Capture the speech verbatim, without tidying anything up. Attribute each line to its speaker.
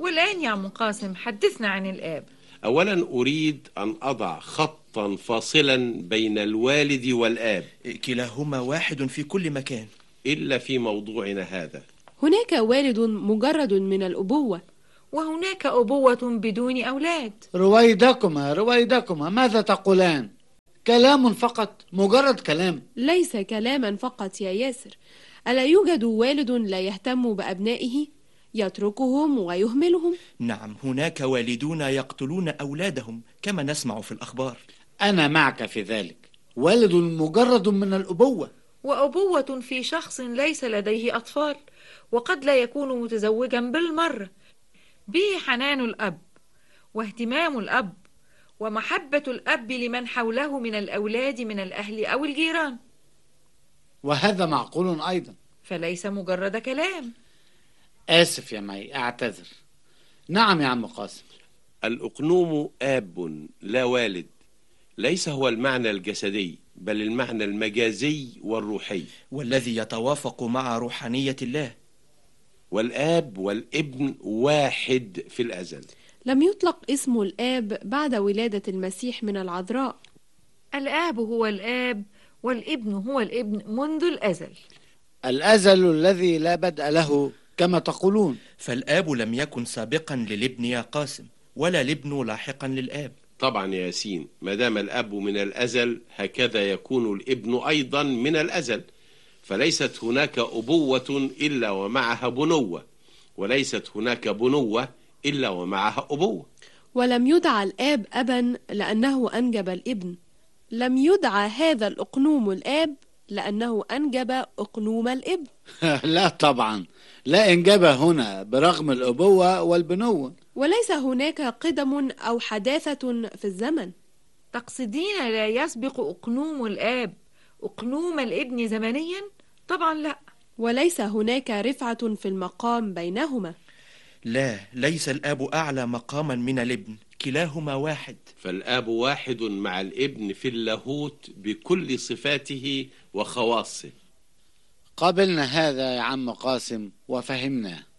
Speaker 1: والآن يا عم قاسم حدثنا عن الآب.
Speaker 2: أولا أريد أن أضع خطا فاصلا بين الوالد والآب،
Speaker 3: كلاهما واحد في كل مكان
Speaker 2: إلا في موضوعنا هذا.
Speaker 4: هناك والد مجرد من الأبوة،
Speaker 1: وهناك أبوة بدون أولاد.
Speaker 5: رويدكما رويدكما ماذا تقولان؟ كلام فقط، مجرد كلام.
Speaker 4: ليس كلاما فقط يا ياسر. ألا يوجد والد لا يهتم بأبنائه، يتركهم ويهملهم؟
Speaker 3: نعم، هناك والدون يقتلون أولادهم كما نسمع في الأخبار.
Speaker 5: أنا معك في ذلك، والد مجرد من الأبوة،
Speaker 1: وأبوة في شخص ليس لديه أطفال وقد لا يكون متزوجا بالمرة، به حنان الأب واهتمام الأب ومحبة الأب لمن حوله من الأولاد من الأهل أو الجيران.
Speaker 5: وهذا معقول أيضا،
Speaker 1: فليس مجرد كلام.
Speaker 5: آسف يا معي، أعتذر. نعم يا عم قاسم.
Speaker 2: الأقنوم آب لا والد، ليس هو المعنى الجسدي بل المعنى المجازي والروحي،
Speaker 3: والذي يتوافق مع روحانية الله.
Speaker 2: والآب والابن واحد في الأزل.
Speaker 4: لم يطلق اسم الآب بعد ولادة المسيح من العذراء.
Speaker 1: الآب هو الآب والابن هو الابن منذ الأزل،
Speaker 5: الأزل الذي لا بدء له كما تقولون.
Speaker 3: فالآب لم يكن سابقا للابن يا قاسم، ولا الابن لاحقا للآب.
Speaker 2: طبعا يا ياسين، ما دام الأب من الأزل هكذا يكون الابن أيضا من الأزل، فليست هناك أبوة إلا ومعها بنوة، وليست هناك بنوة إلا ومعها أبوة.
Speaker 4: ولم يدعى الآب أبا لأنه أنجب الابن، لم يدعى هذا الأقنوم الآب لأنه أنجب أقنوم الابن.
Speaker 5: لا طبعا، لا إنجاب هنا برغم الأبوة والبنوة.
Speaker 4: وليس هناك قدم أو حداثة في الزمن.
Speaker 1: تقصدين لا يسبق أقنوم الآب أقنوم الابن زمنيا؟ طبعا لا.
Speaker 4: وليس هناك رفعة في المقام بينهما.
Speaker 3: لا، ليس الآب أعلى مقاما من الابن، كلاهما واحد.
Speaker 2: فالآب واحد مع الابن في اللاهوت بكل صفاته وخواصه.
Speaker 5: قابلنا هذا يا عم قاسم وفهمناه.